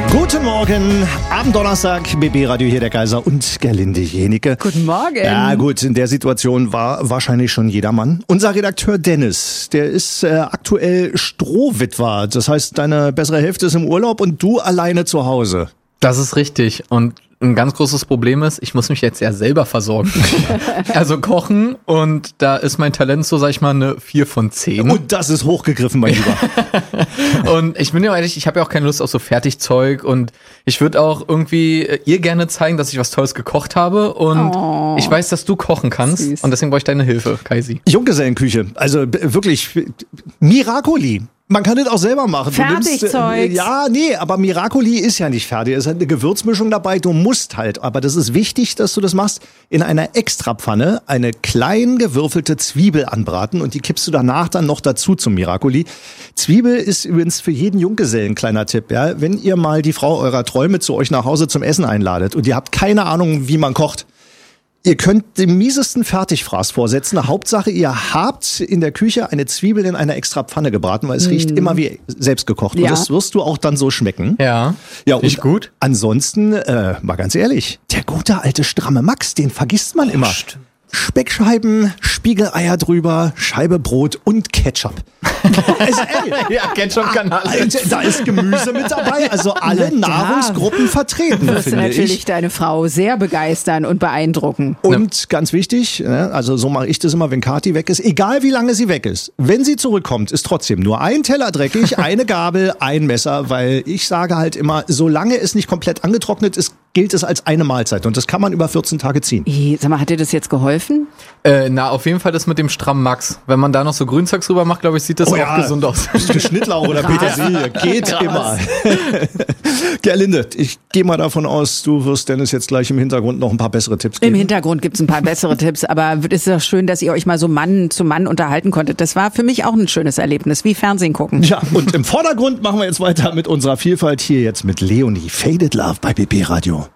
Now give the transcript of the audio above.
Guten Morgen, am Donnerstag, BB Radio hier, der Kaiser und Gerlinde Jenike. Guten Morgen. Ja gut, in der Situation war wahrscheinlich schon jedermann. Unser Redakteur Dennis, der ist aktuell Strohwitwer. Das heißt, deine bessere Hälfte ist im Urlaub und du alleine zu Hause. Das ist richtig. Und ein ganz großes Problem ist, ich muss mich jetzt ja selber versorgen. Also kochen, und da ist mein Talent so, sag ich mal, eine 4 von 10. Und das ist hochgegriffen, mein Lieber. Und ich bin ja ehrlich, ich habe ja auch keine Lust auf so Fertigzeug, und ich würde auch irgendwie ihr gerne zeigen, dass ich was Tolles gekocht habe, und ich weiß, dass du kochen kannst, süß. Und deswegen brauche ich deine Hilfe, Kaisi. Junggesellenküche, also wirklich Miracoli. Man kann das auch selber machen. Fertigzeug. Aber Miracoli ist ja nicht fertig. Es ist halt eine Gewürzmischung dabei. Du musst halt, aber das ist wichtig, dass du das machst, in einer Extrapfanne eine klein gewürfelte Zwiebel anbraten, und die kippst du danach dann noch dazu zum Miracoli. Zwiebel ist übrigens für jeden Junggesellen ein kleiner Tipp. Ja? Wenn ihr mal die Frau eurer Träume zu euch nach Hause zum Essen einladet und ihr habt keine Ahnung, wie man kocht, ihr könnt dem miesesten Fertigfraß vorsetzen. Hauptsache, ihr habt in der Küche eine Zwiebel in einer extra Pfanne gebraten, weil es riecht immer wie selbst gekocht. Und Ja. das wirst du auch dann so schmecken. Ja, und nicht gut. Ansonsten, mal ganz ehrlich, der gute alte stramme Max, den vergisst man immer. Speckscheiben, Spiegeleier drüber, Scheibe Brot und Ketchup. Ja, Ketchup kann alles. Da ist Gemüse mit dabei, also alle Nahrungsgruppen vertreten, Das wird finde natürlich ich. deine Frau sehr begeistern und beeindrucken. Und ganz wichtig, also so mache ich das immer, wenn Kathi weg ist, egal wie lange sie weg ist, wenn sie zurückkommt, ist trotzdem nur ein Teller dreckig, eine Gabel, ein Messer, weil ich sage halt immer, solange es nicht komplett angetrocknet ist, gilt es als eine Mahlzeit, und das kann man über 14 Tage ziehen. Sag mal, hat dir das jetzt geholfen? Auf jeden Fall das mit dem strammen Max. Wenn man da noch so Grünzeugs drüber macht, glaube ich, sieht das auch gesund aus. Schnittlauch oder Petersilie, geht immer. Gerlinde, ich gehe mal davon aus, du wirst Dennis jetzt gleich im Hintergrund noch ein paar bessere Tipps geben. Im Hintergrund gibt's ein paar bessere Tipps, aber es ist doch schön, dass ihr euch mal so Mann zu Mann unterhalten konntet. Das war für mich auch ein schönes Erlebnis, wie Fernsehen gucken. Ja, und im Vordergrund machen wir jetzt weiter mit unserer Vielfalt, hier jetzt mit Leonie. Faded Love bei BB Radio.